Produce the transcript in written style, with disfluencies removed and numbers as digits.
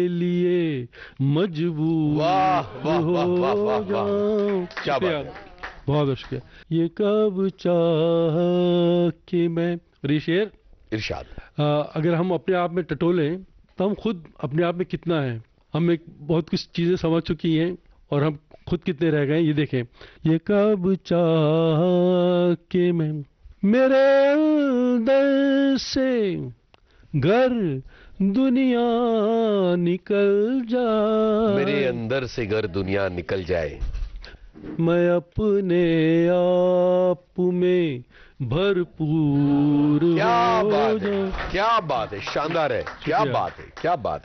लिए मजबूर वाह वाह वाह वाह वाह वाह, जाऊं। क्या बात शुक्रिया, है। बहुत शुक्रिया। ये कब चाह कि मैं, और ये शेर इरशाद। अगर हम अपने आप में टटोलें तो हम खुद अपने आप में कितना है, हम एक बहुत कुछ चीजें समझ चुकी हैं और हम खुद कितने रह गए हैं। ये देखें, ये कब चाह कि मैं, मेरे अंदर से घर दुनिया निकल मेरे जाए, अंदर से घर दुनिया निकल जाए, मैं अपने आप में भरपूर क्या हो बात है, जाऊं। क्या बात है, शानदार है, क्या शुक्रिया। बात है, क्या बात है।